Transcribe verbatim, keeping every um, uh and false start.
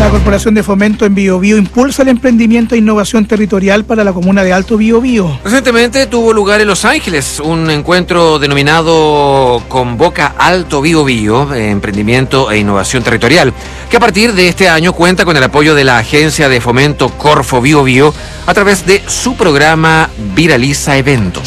La Corporación de Fomento en Biobío impulsa el emprendimiento e innovación territorial para la comuna de Alto Biobío. Recientemente tuvo lugar en Los Ángeles un encuentro denominado Convoca Alto Biobío, eh, Emprendimiento e Innovación Territorial, que a partir de este año cuenta con el apoyo de la Agencia de Fomento Corfo Biobío a través de su programa Viraliza Eventos.